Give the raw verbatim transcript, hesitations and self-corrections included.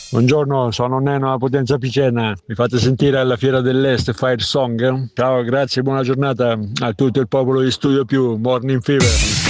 Buongiorno, sono Neno alla Potenza Picena. Mi fate sentire alla Fiera dell'Est Fire Song? Ciao, grazie, buona giornata a tutto il popolo di Studio Più. Morning Fever.